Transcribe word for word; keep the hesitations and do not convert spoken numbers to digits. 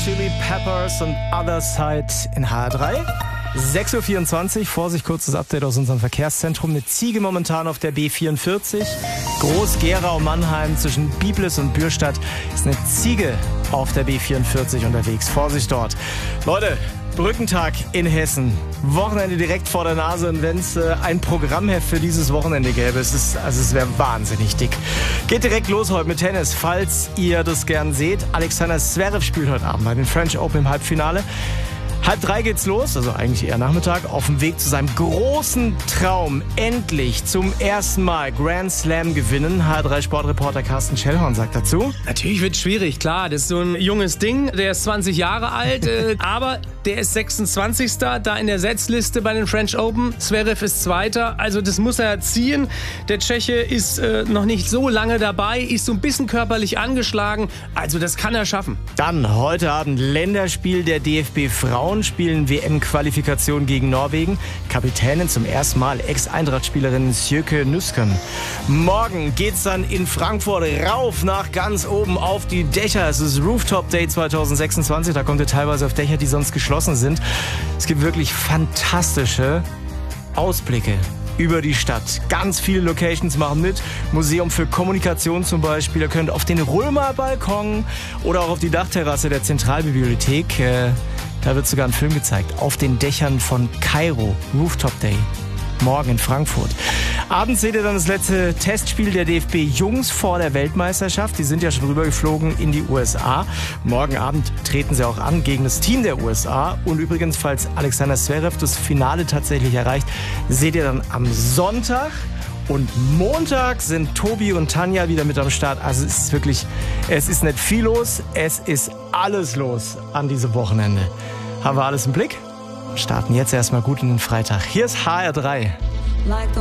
Chili Peppers und Other Side in H R drei. sechs Uhr vierundzwanzig, Vorsicht, kurzes Update aus unserem Verkehrszentrum. Eine Ziege momentan auf der B vierundvierzig. Groß-Gerau-Mannheim zwischen Biblis und Bürstadt ist eine Ziege auf der B vierundvierzig unterwegs. Vorsicht dort. Leute, Brückentag in Hessen. Wochenende direkt vor der Nase. Und wenn es äh, ein Programmheft für dieses Wochenende gäbe, es ist, also es wäre wahnsinnig dick. Geht direkt los heute mit Tennis, falls ihr das gern seht. Alexander Zverev spielt heute Abend bei den French Open im Halbfinale. Halb drei geht's los, also eigentlich eher Nachmittag, auf dem Weg zu seinem großen Traum, endlich zum ersten Mal Grand Slam gewinnen. H R drei Sportreporter Carsten Schellhorn sagt dazu. Natürlich wird es schwierig, klar, das ist so ein junges Ding, der ist zwanzig Jahre alt, äh, aber der ist sechsundzwanzigster da in der Setzliste bei den French Open. Zverev ist Zweiter, also das muss er ziehen. Der Tscheche ist äh, noch nicht so lange dabei, ist so ein bisschen körperlich angeschlagen, also das kann er schaffen. Dann heute Abend Länderspiel der D F B Frauen. Spielen W M-Qualifikation gegen Norwegen. Kapitänin zum ersten Mal, Ex-Eintracht-Spielerin Sjöke Nüsken. Morgen geht's dann in Frankfurt rauf nach ganz oben auf die Dächer. Es ist Rooftop Day zwanzig sechsundzwanzig. Da kommt ihr teilweise auf Dächer, die sonst geschlossen sind. Es gibt wirklich fantastische Ausblicke über die Stadt. Ganz viele Locations machen mit. Museum für Kommunikation zum Beispiel. Ihr könnt auf den Römer-Balkon oder auch auf die Dachterrasse der Zentralbibliothek. Äh, da wird sogar ein Film gezeigt. Auf den Dächern von Kairo. Rooftop Day. Morgen in Frankfurt. Abends seht ihr dann das letzte Testspiel der D F B-Jungs vor der Weltmeisterschaft. Die sind ja schon rübergeflogen in die U S A. Morgen Abend treten sie auch an gegen das Team der U S A. Und übrigens, falls Alexander Zverev das Finale tatsächlich erreicht, seht ihr dann am Sonntag. Und Montag sind Tobi und Tanja wieder mit am Start. Also es ist wirklich, es ist nicht viel los, es ist alles los an diesem Wochenende. Haben wir alles im Blick? Starten jetzt erstmal gut in den Freitag. Hier ist H R drei.